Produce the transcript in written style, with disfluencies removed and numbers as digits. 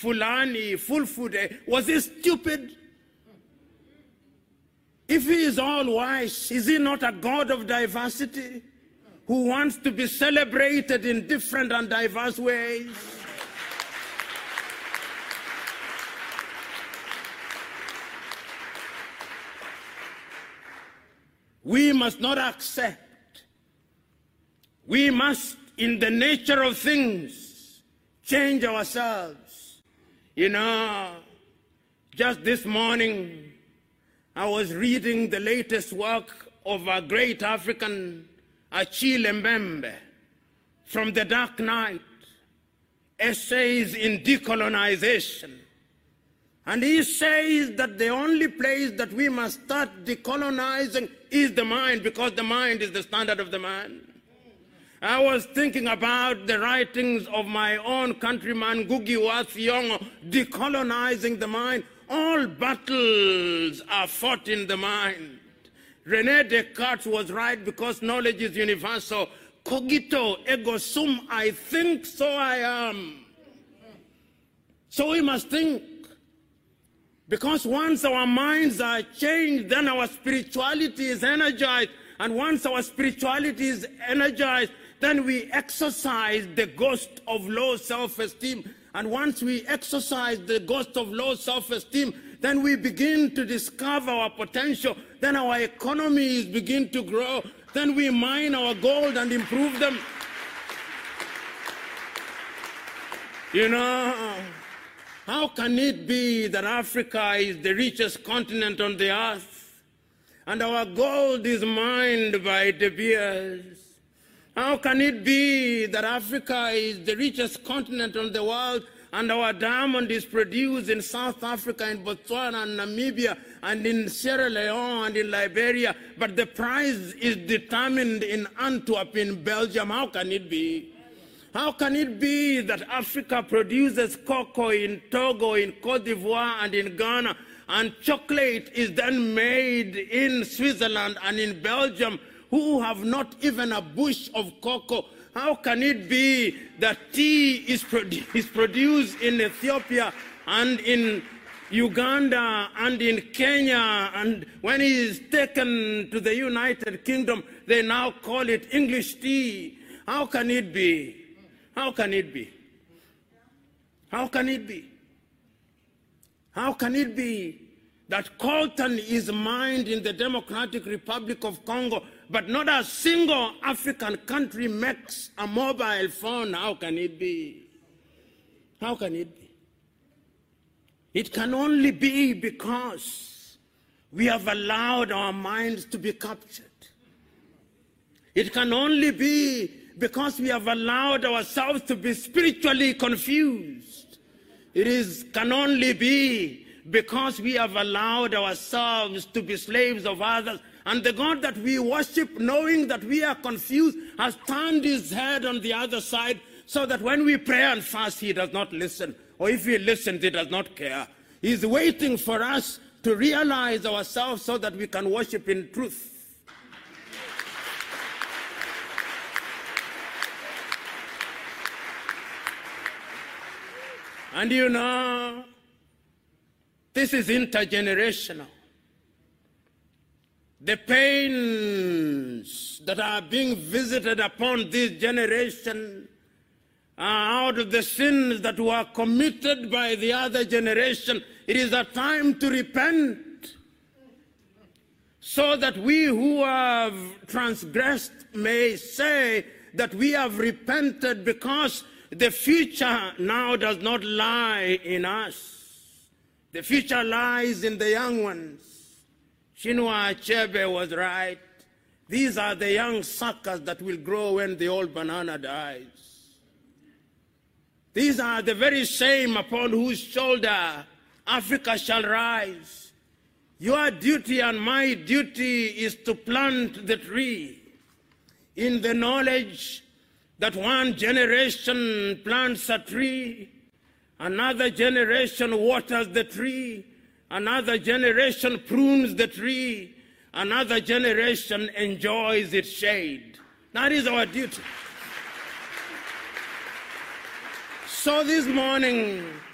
Fulani, Fulfude, was he stupid? If he is all wise, is he not a God of diversity who wants to be celebrated in different and diverse ways? We must not accept. We must, in the nature of things, change ourselves. You know, just this morning, I was reading the latest work of a great African, Achille Mbembe, from The Dark Night, Essays in Decolonization. And he says that the only place that we must start decolonizing is the mind, because the mind is the standard of the man. I was thinking about the writings of my own countryman, Ngugi wa Thiong'o, decolonizing the mind. All battles are fought in the mind. René Descartes was right because knowledge is universal. Cogito ergo sum, I think, so I am. So we must think. Because once our minds are changed, then our spirituality is energized. And once our spirituality is energized, then we exercise the ghost of low self-esteem. And once we exercise the ghost of low self-esteem, then we begin to discover our potential. Then our economies begin to grow. Then we mine our gold and improve them. You know, how can it be that Africa is the richest continent on the earth and our gold is mined by De Beers? How can it be that Africa is the richest continent on the world and our diamond is produced in South Africa, in Botswana, and Namibia, and in Sierra Leone, and in Liberia, but the price is determined in Antwerp, in Belgium? How can it be? How can it be that Africa produces cocoa in Togo, in Cote d'Ivoire, and in Ghana, and chocolate is then made in Switzerland and in Belgium, who have not even a bush of cocoa? How can it be that tea is produced in Ethiopia and in Uganda and in Kenya, and when it is taken to the United Kingdom, they now call it English tea? How can it be? How can it be? How can it be? How can it be that coltan is mined in the Democratic Republic of Congo, but not a single African country makes a mobile phone? How can it be? How can it be? It can only be because we have allowed our minds to be captured. It can only be because we have allowed ourselves to be spiritually confused. It can only be because we have allowed ourselves to be slaves of others. And the God that we worship, knowing that we are confused, has turned his head on the other side, so that when we pray and fast, he does not listen. Or if he listens, he does not care. He's waiting for us to realize ourselves so that we can worship in truth. And you know, this is intergenerational. The pains that are being visited upon this generation are out of the sins that were committed by the other generation. It is a time to repent, so that we who have transgressed may say that we have repented, because the future now does not lie in us. The future lies in the young ones. Chinua Achebe was right. These are the young suckers that will grow when the old banana dies. These are the very same upon whose shoulder Africa shall rise. Your duty and my duty is to plant the tree in the knowledge that one generation plants a tree, another generation waters the tree, another generation prunes the tree, another generation enjoys its shade. That is our duty. So this morning,